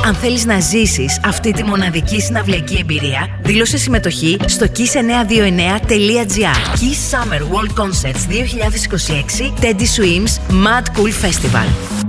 Αν θέλεις να ζήσεις αυτή τη μοναδική συναυλιακή εμπειρία, δήλωσε συμμετοχή στο kiss929.gr. Kiss Summer World Concerts 2026 Teddy Swims Mad Cool Festival.